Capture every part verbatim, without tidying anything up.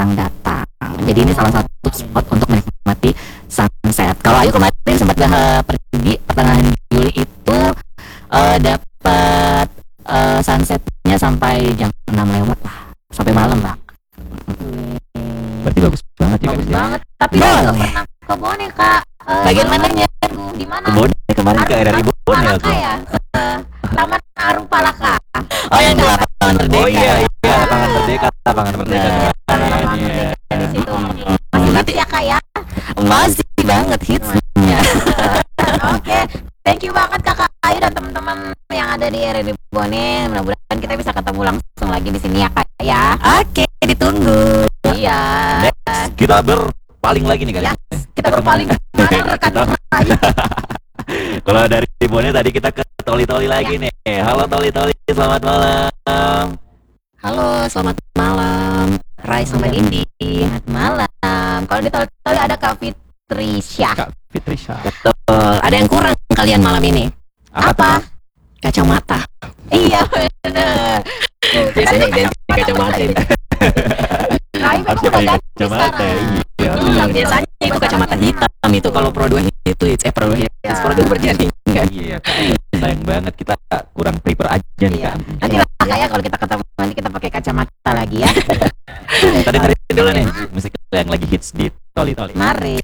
bintang datang. Jadi ini salah satu spot untuk menikmati sunset. Kalau Ayu kemarin sempat dah pergi pertengahan Juli itu uh, dapat uh, sunsetnya sampai jam enam lewat lah, sampai malam Bang. Berarti bagus banget ya. Bagus banget. Tapi Boleh. saya nggak pernah ke Bone Kak. Eh, Bagian mananya? Di mana? Kebun kemarin ke R R I Arum Bone ya Palaka tuh. ya. Eh, Taman Arum Palaka. Oh yang di lapangan Merdeka. Oh iya, iya lapangan merdeka, lapangan merdeka. Nah, Lapangan Iya. Merdeka di situ. Hmm, Masih nanti hits ya Kak ya. masih banget hitsnya. Oke, thank you banget Kakak Ayu dan teman-teman yang ada di R R I Bone. Mudah-mudahan kita bisa ketemu langsung lagi di sini ya Kak ya. Oke, ditunggu. Iya. Next, kita berpaling lagi nih kali. Ya, kita berpaling kemana rekan Ayu? Kalau dari Bone tadi kita ke Toli Toli lagi nih. Halo Toli Toli, selamat malam. Halo, selamat malam. Rai sama Dindi. Selamat malam. Kalau di Tol-Tol ada Kak Fitrisya. Kak Fitrisha. Betul. Ada yang kurang kalian malam ini? Apa? Kacamata. Iya benar. Biasanya identik kacamata ini. Rai memang Harusnya udah pakai ganti kacamata. sekarang. Iya. Iya, biasanya itu kacamata hitam itu kalau Pro dua itu it's eh Pro dua Iya. Pro dua berjadi enggak? Iya, Kak. Sayang banget kita kurang prepare aja nih Iya. Kak. Nanti lah kayak kalau kita ketemu nanti kita pakai kacamata lagi ya. Tadi tadi dulu nih musik yang lagi hits di Toli Toli. Mari.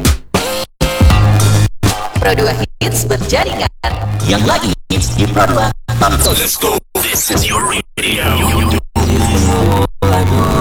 Pro dua hits berjaringan yang lagi hits di Pro dua. Let's go. This is your radio. Lagu